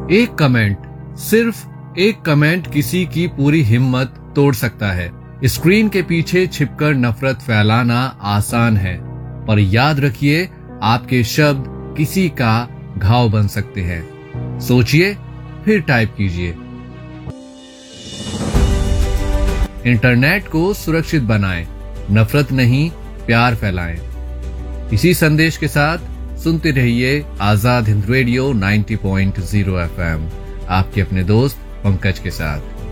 एक कमेंट, सिर्फ एक कमेंट किसी की पूरी हिम्मत तोड़ सकता है। स्क्रीन के पीछे छिपकर नफरत फैलाना आसान है, पर याद रखिए आपके शब्द किसी का घाव बन सकते हैं। सोचिए फिर टाइप कीजिए। इंटरनेट को सुरक्षित बनाएं, नफरत नहीं प्यार फैलाएं। इसी संदेश के साथ सुनते रहिए आजाद हिंद रेडियो 90.0 FM, आपके अपने दोस्त पंकज के साथ।